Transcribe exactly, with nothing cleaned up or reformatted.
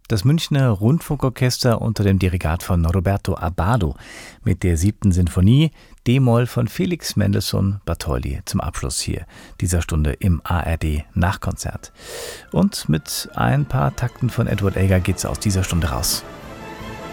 Das Münchner Rundfunkorchester unter dem Dirigat von Roberto Abbado mit der siebten Sinfonie, D-Moll von Felix Mendelssohn Bartholdy zum Abschluss hier dieser Stunde im A R D-Nachkonzert. Und mit ein paar Takten von Edward Elgar geht's aus dieser Stunde raus.